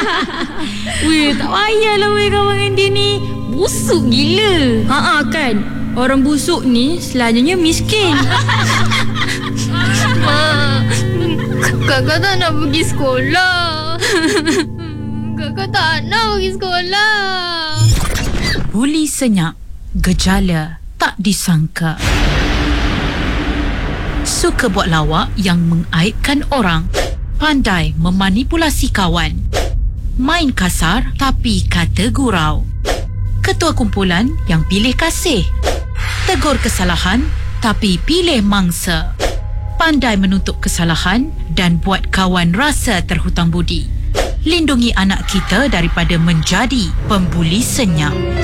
Weh, tak payahlah weh kawan dengan dia ni. Busuk gila. Kan? Orang busuk ni selanjutnya miskin. Mak, kakak tak nak pergi sekolah. Kakak tak nak pergi sekolah. Buli senyap, gejala tak disangka. Suka buat lawak yang mengaibkan orang. Pandai memanipulasi kawan. Main kasar tapi kata gurau. Ketua kumpulan yang pilih kasih. Tegur kesalahan tapi pilih mangsa. Pandai menutup kesalahan dan buat kawan rasa terhutang budi. Lindungi anak kita daripada menjadi pembuli senyap.